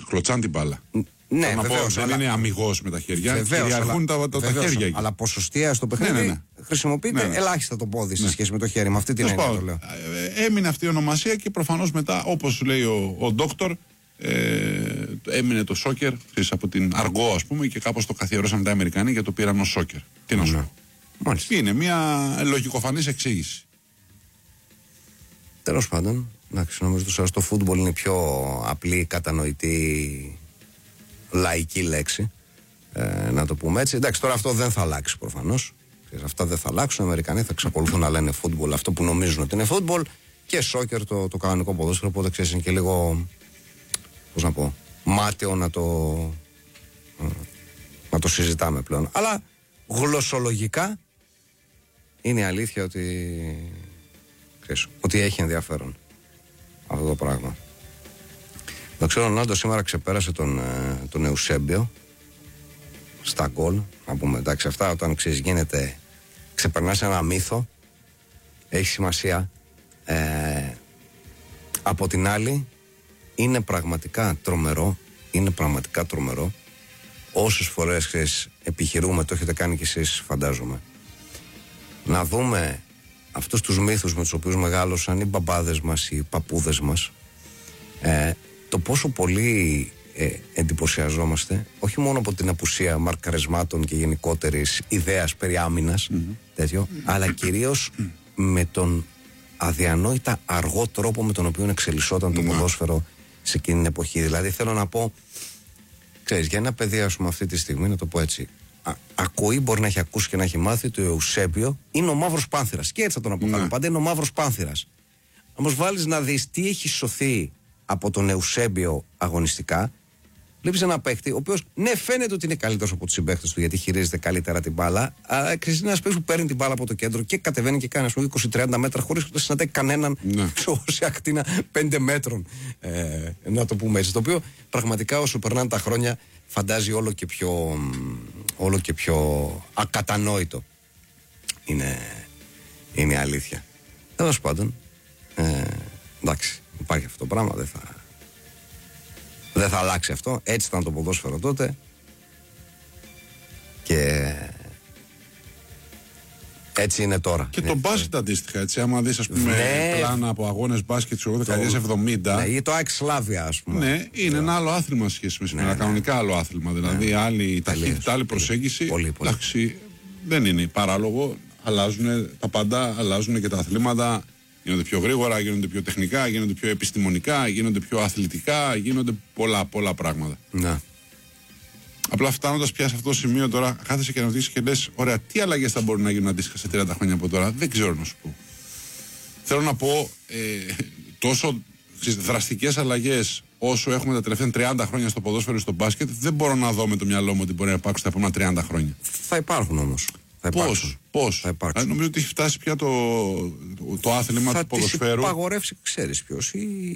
κλωτσάν την μπάλα. Ναι, βεβαίως, δεν είναι αμιγώς με τα χέρια. Κυριαρχούν τα χέρια εκεί. Αλλά ποσοστιαία στο παιχνίδι χρησιμοποιείται ελάχιστα το πόδι σε σχέση με το χέρι. Με αυτή την έννοια το λέω. Έμεινε αυτή η ονομασία και προφανώς μετά, όπως λέει ο Ντόκτορ, έμεινε το σόκερ από την αργό, ας πούμε, και κάπως το καθιερώσαν τα Αμερικανοί και το πήραν ως σόκερ. Τι να σου πω. Είναι μια λογικοφανής εξήγηση. Τέλος πάντων, νομίζω ότι στο φούτμπολ είναι πιο απλή, κατανοητή, λαϊκή λέξη, να το πούμε έτσι. Εντάξει, τώρα αυτό δεν θα αλλάξει προφανώς. Αυτά δεν θα αλλάξουν. Οι Αμερικανοί θα εξακολουθούν να λένε φούτμπολ αυτό που νομίζουν ότι είναι φούτμπολ, και σόκερ το κανονικό ποδόσφαιρο. Οπότε ξέρεις, είναι και λίγο, πώς να πω, μάταιο να το συζητάμε πλέον. Αλλά γλωσσολογικά είναι η αλήθεια ότι έχει ενδιαφέρον αυτό το πράγμα. Δεν ξέρω, ο Ρονάλντο σήμερα ξεπέρασε τον Εουσέμπιο στα γκολ. Να πούμε, εντάξει, αυτά όταν ξεπερνάς ένα μύθο, έχει σημασία. Από την άλλη, είναι πραγματικά τρομερό. Όσες φορές επιχειρούμε, το έχετε κάνει κι εσείς, φαντάζομαι, να δούμε αυτούς τους μύθους με τους οποίους μεγάλωσαν οι μπαμπάδες μας, οι παππούδες μας, το πόσο πολύ εντυπωσιαζόμαστε, όχι μόνο από την απουσία μαρκαρισμάτων και γενικότερης ιδέας περί άμυνας, αλλά κυρίως με τον αδιανόητα αργό τρόπο με τον οποίο εξελισσόταν το ποδόσφαιρο σε εκείνη την εποχή. Δηλαδή θέλω να πω, ξέρεις, για ένα παιδί, ας πούμε, αυτή τη στιγμή, να το πω έτσι, ακούει, μπορεί να έχει ακούσει και να έχει μάθει ότι ο Εουσέμπιο είναι ο Μαύρος Πάνθηρας. Και έτσι θα τον αποκαλούν πάντα, είναι ο Μαύρος Πάνθηρας. Όμως βάλεις να δεις τι έχει σωθεί από τον Εουσέμπιο αγωνιστικά. Βλέπεις ένα παίκτη, ο οποίος, ναι, φαίνεται ότι είναι καλύτερος από τους συμπαίκτες του, γιατί χειρίζεται καλύτερα την μπάλα. Αλλά είναι ένας παίκτης που παίρνει την μπάλα από το κέντρο και κατεβαίνει και κάνει, ας πούμε, 20-30 μέτρα χωρίς να συναντάει κανέναν σε ακτίνα 5 μέτρων. Να το πούμε έτσι. Το οποίο πραγματικά όσο περνάνε τα χρόνια φαντάζει όλο και πιο ακατανόητο. Είναι αλήθεια. Τέλος πάντων, εντάξει, υπάρχει αυτό το πράγμα, δεν θα αλλάξει αυτό. Έτσι ήταν το ποδόσφαιρο τότε. Και έτσι είναι τώρα. Και το μπάσκετ αντίστοιχα, έτσι. Άμα δεις, ας πούμε, πλάνα από αγώνες μπάσκετ της δεκαετίας 70. Ναι, ή το ΑΕΚ Σλάβια, ας πούμε. Ναι, είναι ένα άλλο άθλημα σχέση με σήμερα. Κανονικά άλλο άθλημα. Δηλαδή, άλλη ταχύτητα, άλλη προσέγγιση. Πολύ. Εντάξει, δεν είναι παράλογο. Αλλάζουν τα πάντα, αλλάζουν και τα αθλήματα. Γίνονται πιο γρήγορα, γίνονται πιο τεχνικά, γίνονται πιο επιστημονικά, γίνονται πιο αθλητικά, γίνονται πολλά πράγματα. Ναι. Απλά φτάνοντας πια σε αυτό το σημείο τώρα, κάθεσαι και να ρωτήσεις και λες, ωραία, τι αλλαγές θα μπορούν να γίνουν αντίστοιχα σε 30 χρόνια από τώρα? Δεν ξέρω να σου πω. Θέλω να πω, τόσο δραστικές αλλαγές όσο έχουμε τα τελευταία 30 χρόνια στο ποδόσφαιρο και στο μπάσκετ, δεν μπορώ να δω με το μυαλό μου ότι μπορεί να υπάρξουν τα επόμενα 30 χρόνια. Θα υπάρχουν όμως. Πώς? Νομίζω ότι έχει φτάσει πια το άθλημα του ποδοσφαίρου. Θα υπαγορεύσει, ξέρεις ποιος,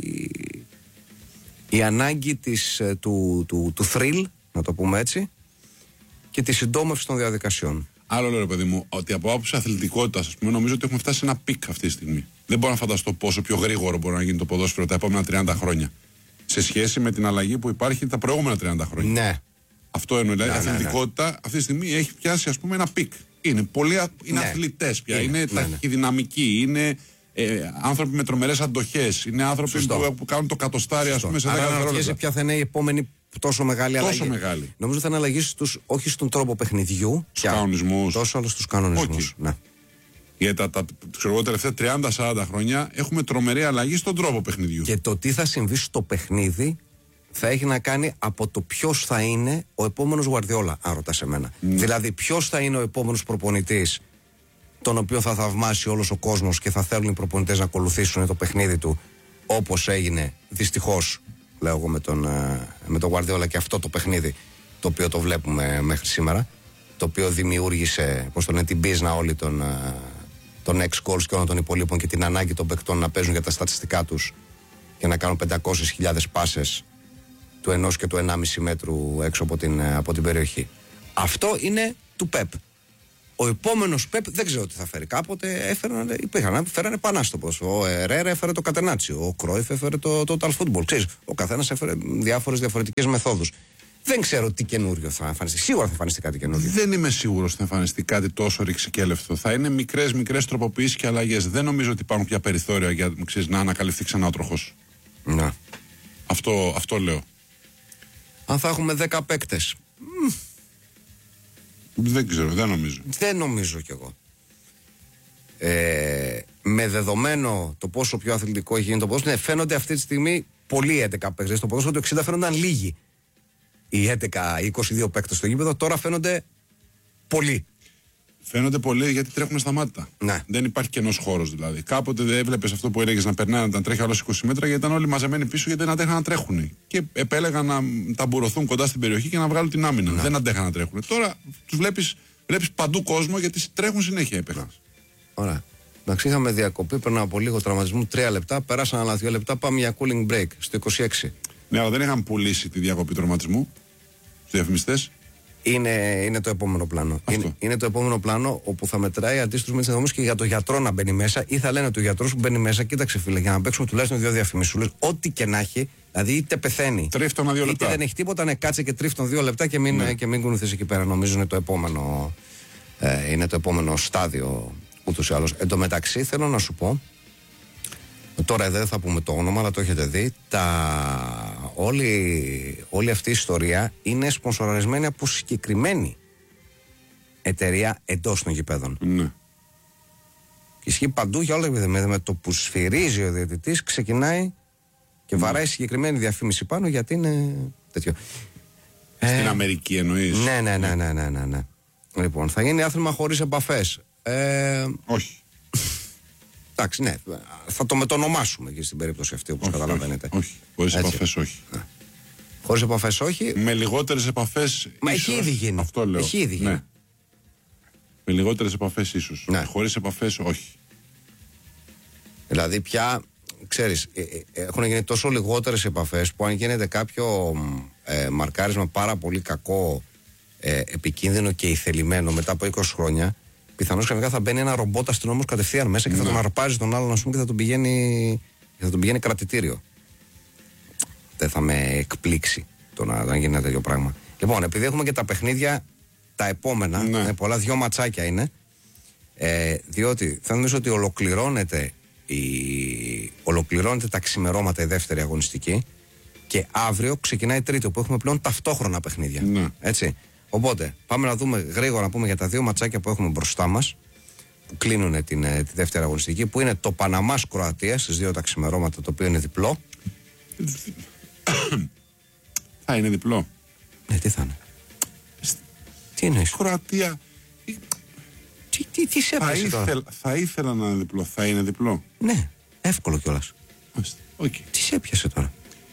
η ανάγκη του thrill, να το πούμε έτσι, και τη συντόμευση των διαδικασιών. Άλλο λέω, παιδί μου, ότι από άποψη αθλητικότητας, ας πούμε, νομίζω ότι έχουμε φτάσει σε ένα πικ αυτή τη στιγμή. Δεν μπορώ να φανταστώ πόσο πιο γρήγορο μπορεί να γίνει το ποδόσφαιρο τα επόμενα 30 χρόνια. Σε σχέση με την αλλαγή που υπάρχει τα προηγούμενα 30 χρόνια. Ναι. Αυτό εννοεί. Δηλαδή, η αθλητικότητα αυτή τη στιγμή έχει πιάσει, ας πούμε, ένα πικ. Είναι αθλητές πια. Είναι ταχυδυναμικοί. Είναι άνθρωποι με τρομερές αντοχές. Είναι άνθρωποι που κάνουν το κατοστάρι, ας πούμε, σε 10 δευτερόλεπτα. Ποια θα είναι η επόμενη τόσο μεγάλη αλλαγή. Τόσο μεγάλη. Νομίζω θα είναι αλλαγή όχι στον τρόπο παιχνιδιού, στους κανονισμούς. Τόσο, αλλά στους κανονισμούς. Ναι. Γιατί τα τελευταία 30-40 χρόνια έχουμε τρομερή αλλαγή στον τρόπο παιχνιδιού. Και το τι θα συμβεί στο παιχνίδι θα έχει να κάνει από το ποιος θα είναι ο επόμενος Γουαρδιόλα, αν ρωτάς εμένα. Δηλαδή, ποιος θα είναι ο επόμενος προπονητής, τον οποίο θα θαυμάσει όλος ο κόσμος και θα θέλουν οι προπονητές να ακολουθήσουν το παιχνίδι του, όπως έγινε δυστυχώς, λέω εγώ, με τον Γουαρδιόλα και αυτό το παιχνίδι, το οποίο το βλέπουμε μέχρι σήμερα, το οποίο δημιούργησε, πώς το λένε, την πίσνα όλη των ex-goals και όλων των υπολείπων και την ανάγκη των παικτών να παίζουν για τα στατιστικά τους και να κάνουν 500.000 πάσες του 1 και του 1,5 μέτρου έξω από την περιοχή. Αυτό είναι του ΠΕΠ. Ο επόμενος Πεπ δεν ξέρω τι θα φέρει. Κάποτε φέρανε Πανάστοπος. Ο Ερέρα έφερε το Κατενάτσιο. Ο Κρόιφ έφερε το Total Football. Ξέρεις, ο καθένας έφερε διαφορετικές μεθόδους. Δεν ξέρω τι καινούριο θα εμφανιστεί. Σίγουρα θα εμφανιστεί κάτι καινούριο. Δεν είμαι σίγουρος ότι θα εμφανιστεί κάτι τόσο ρηξικέλευτο. Θα είναι μικρές τροποποιήσεις και αλλαγές. Δεν νομίζω ότι υπάρχουν πια περιθώρια για να ανακαλυφθεί ξανά ο τροχός. Να. Αυτό λέω. Αν θα έχουμε 10 παίκτες. Δεν ξέρω, δεν νομίζω. Δεν νομίζω κι εγώ. Με δεδομένο το πόσο πιο αθλητικό έχει γίνει το ποδόσφαιρο, φαίνονται αυτή τη στιγμή πολλοί 11 παίκτες. Στο ποδόσφαιρο του 60 φαίνονταν λίγοι. Οι 11-22 παίκτες στο γήπεδο τώρα φαίνονται πολλοί. Φαίνονται πολλοί γιατί τρέχουν σταμάτητα. Ναι. Δεν υπάρχει κενός χώρος δηλαδή. Κάποτε δεν έβλεπες αυτό που έλεγες να περνάει, να τρέχει άλλος 20 μέτρα γιατί ήταν όλοι μαζεμένοι πίσω γιατί δεν αντέχαν να τρέχουν. Και επέλεγαν να ταμπουρωθούν κοντά στην περιοχή και να βγάλουν την άμυνα. Ναι. Δεν αντέχαν να τρέχουν. Τώρα τους βλέπεις παντού κόσμο γιατί τρέχουν συνέχεια οι παίκτες. Ωραία. Εντάξει, είχαμε διακοπή πριν από λίγο τραυματισμού 3 λεπτά, περάσαν άλλα 2 λεπτά, πάμε για cooling break στο 26. Ναι, αλλά δεν είχαν πουλήσει τη διακοπή τραυματισμού στους διαφημιστές. Είναι το επόμενο πλάνο. Είναι το επόμενο πλάνο όπου θα μετράει αντίστοιχο με τις ενδομές και για το γιατρό να μπαίνει μέσα ή θα λένε του γιατρού που μπαίνει μέσα, κοίταξε φίλε, για να παίξουμε τουλάχιστον 2 διαφημισούλες, ό,τι και να έχει, δηλαδή είτε πεθαίνει. Τρίφτον 2 λεπτά. Είτε δεν έχει τίποτα, ναι, κάτσε και τρίφτον 2 λεπτά και μην κουνηθείς εκεί πέρα. Νομίζω είναι το επόμενο στάδιο ούτως ή άλλως. Εν τω μεταξύ θέλω να σου πω. Τώρα δεν θα πούμε το όνομα, αλλά το έχετε δει. Όλη αυτή η ιστορία είναι σπονσοραρισμένη από συγκεκριμένη εταιρεία εντός των γηπέδων. Ναι. Ισχύει παντού για όλα τα γηπέδα. Με το που σφυρίζει ο διαιτητής ξεκινάει και βαράει συγκεκριμένη διαφήμιση πάνω γιατί είναι τέτοιο. Στην Αμερική εννοείς? Ναι. Λοιπόν, θα γίνει άθλημα χωρίς επαφές. Όχι. Εντάξει, ναι. Θα το μετονομάσουμε και στην περίπτωση αυτή, όπως καταλαβαίνετε. Όχι. Χωρίς επαφές όχι. Χωρίς επαφές όχι. Με λιγότερες επαφές. Μα έχει ήδη γίνει. Αυτό λέω. Έχει ήδη γίνει. Ναι. Με λιγότερες επαφές ίσως. Ναι. Χωρίς επαφές όχι. Δηλαδή πια, ξέρεις, έχουν γίνει τόσο λιγότερες επαφές που αν γίνεται κάποιο μαρκάρισμα πάρα πολύ κακό, επικίνδυνο και ηθελημένο μετά από 20 χρόνια, πιθανώς κανονικά θα μπαίνει ένα ρομπότ αστυνόμος κατευθείαν μέσα και θα τον αρπάζει τον άλλον, ας πούμε, και θα τον πηγαίνει κρατητήριο. Δεν θα με εκπλήξει το να γίνει ένα τέτοιο πράγμα. Λοιπόν, επειδή έχουμε και τα παιχνίδια τα επόμενα, πολλά, 2 ματσάκια είναι, διότι θα νομίζω ότι ολοκληρώνεται τα ξημερώματα η δεύτερη αγωνιστική και αύριο ξεκινάει η τρίτη, όπου έχουμε πλέον ταυτόχρονα παιχνίδια. Ναι. Έτσι. Οπότε, πάμε να δούμε γρήγορα να πούμε για τα 2 ματσάκια που έχουμε μπροστά μας, που κλείνουν τη δεύτερη αγωνιστική, που είναι το Παναμάς Κροατία στις 2 τα ξημερώματα, το οποίο είναι διπλό. Θα είναι διπλό. Ναι, τι θα είναι? Τι εννοείς? Κροατία. Τι σε έπαιξε τώρα? Θα ήθελα να είναι διπλό. Θα είναι διπλό. Ναι, εύκολο κιόλας. Okay. Τι σε έπιασε τώρα?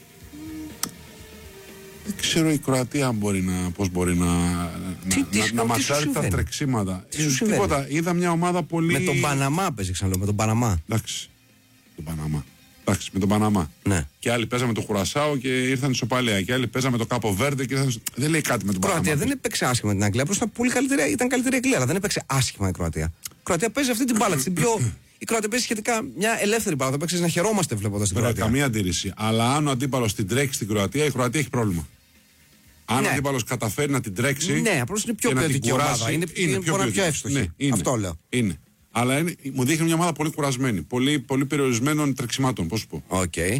Δεν ξέρω η Κροατία πώς μπορεί να ματσάρει τα τρεξίματα. Τίποτα. Είδα μια ομάδα πολύ. Με τον Παναμά παίζει, ξαναλέω, με τον Παναμά. Εντάξει. Με τον Παναμά. Ναι. Και άλλοι παίζαμε το Χουρασάο και ήρθαν ισοπαλία. Και άλλοι παίζαμε το Κάπο Βέρντε και ήρθαν. Δεν λέει κάτι με τον Παναμά. Η Κροατία δεν έπαιξε άσχημα την Αγγλία. Απλώς ήταν καλύτερη η Αγγλία, αλλά δεν έπαιξε άσχημα η Κροατία. Η Κροατία παίζει αυτή την μπάλα. Η Κροατία παίζει σχετικά μια ελεύθερη μπάλα. Θα παίξει να χαιρόμαστε βλέποντας την Κροατία. Καμία αντίρρηση. Αλλά αν ο αντίπαλος την τρέξει στην Κροατία, η Κροατία έχει πρόβλημα. Αν ο αντίπαλος καταφέρει να την τρέξει. Ναι, απλώς είναι πιο ποιοτική ομάδα. Είναι πιο εύστοχη. Ναι, αυτό λέω. Είναι. Αλλά μου δείχνει μια ομάδα πολύ κουρασμένη. Πολύ περιορισμένων τρεξιμάτων. Πώς σου πω. Okay.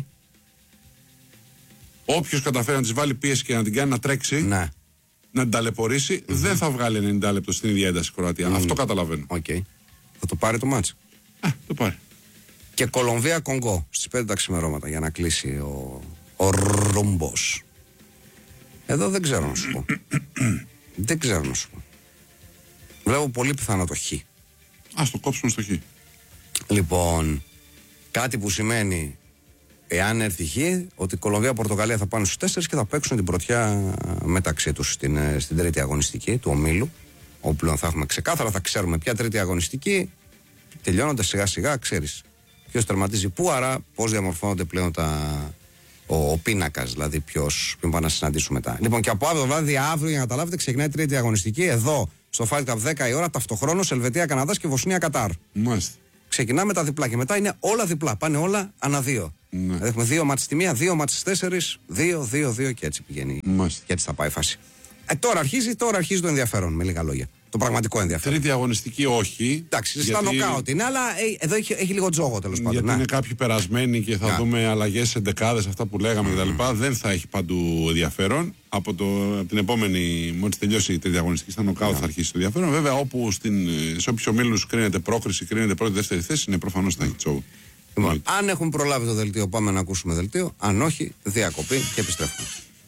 Όποιος καταφέρει να της βάλει πίεση και να την κάνει να τρέξει, να την ταλαιπωρήσει, δεν θα βγάλει 90 λεπτό στην ίδια ένταση η Κροατία. Αυτό καταλαβαίνω. Okay. Θα το πάρει το μάτς. Το πάρει. Και Κολομβία-Κονγκό στις 5 τα ξημερώματα για να κλείσει ο ρόμπος. Εδώ δεν ξέρω να σου πω. Δεν ξέρω να σου πω. Βλέπω πολύ πιθανό το χ. Ας το κόψουμε στο χ. Λοιπόν, κάτι που σημαίνει, εάν έρθει χ, ότι η Κολομβία-Πορτογαλία θα πάνε στους 4 και θα παίξουν την πρωτιά μεταξύ τους στην τρίτη αγωνιστική του ομίλου. Όπου πλέον θα έχουμε ξεκάθαρα, θα ξέρουμε ποια τρίτη αγωνιστική. Τελειώνοντας σιγά σιγά, ξέρεις ποιος τερματίζει πού, άρα πώς διαμορφώνονται πλέον ο πίνακας, δηλαδή ποιον πάνε να συναντήσουμε μετά. Λοιπόν, και από αύριο βράδυ, αύριο για να καταλάβετε, ξεκινάει η τρίτη αγωνιστική εδώ στο Fight Cup 10 η ώρα ταυτοχρόνως Ελβετία, Καναδάς και Βοσνία, Κατάρ. Μάλιστα. Ξεκινάμε τα διπλά και μετά είναι όλα διπλά. Πάνε όλα ανά δύο. Ναι. Δηλαδή έχουμε 2 μάτς στη μία, 2 μάτς στις 4, 2 και έτσι πηγαίνει. Μάλιστα. Και έτσι θα πάει η φάση. Τώρα αρχίζει το ενδιαφέρον, με λίγα λόγια. Το πραγματικό ενδιαφέρον. Τρίτη αγωνιστική όχι. Εντάξει, στα νοκάουτ είναι, αλλά εδώ έχει λίγο τζόγο τέλος πάντων. Γιατί είναι κάποιοι περασμένοι και θα δούμε αλλαγές σε δεκάδες, αυτά που λέγαμε κτλ. Δεν θα έχει παντού ενδιαφέρον. Από την επόμενη, μόλις τελειώσει η τρίτη αγωνιστική, στα νοκάουτ θα αρχίσει το ενδιαφέρον. Βέβαια, όπου σε όποιους ομίλους κρίνεται πρόκριση, κρίνεται πρώτη-δεύτερη θέση, είναι προφανώς θα έχει τζόγο. Λοιπόν, αν έχουμε προλάβει το δελτίο, πάμε να ακούσουμε δελτίο. Αν όχι, διακοπή και επιστρέφουμε.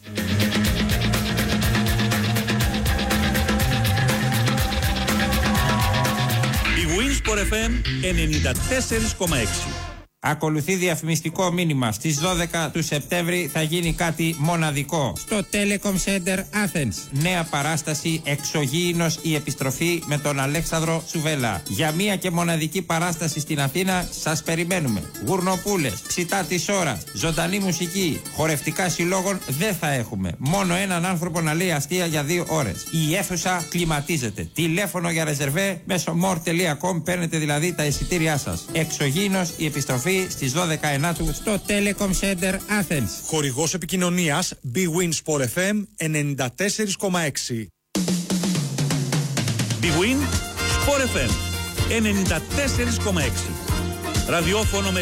Winsport FM 94,6. Ακολουθεί διαφημιστικό μήνυμα. Στις 12 του Σεπτέμβρη θα γίνει κάτι μοναδικό στο Telecom Center Athens. Νέα παράσταση Εξωγήινος η επιστροφή με τον Αλέξανδρο Σουβέλα. Για μία και μοναδική παράσταση στην Αθήνα σας περιμένουμε. Γουρνοπούλες, ψητά της ώρας, ζωντανή μουσική, χορευτικά συλλόγων δεν θα έχουμε. Μόνο έναν άνθρωπο να λέει αστεία για 2 ώρες. Η αίθουσα κλιματίζεται. Τηλέφωνο για ρεζερβέ μέσω more.com, παίρνετε δηλαδή τα εισιτήριά σας. Εξωγήινος η επιστροφή στις 12 Ενάτου στο Telecom Center Athens. Χορηγός επικοινωνίας Big Win Sport FM 94,6. Big Win Sport FM 94,6. Ραδιόφωνο με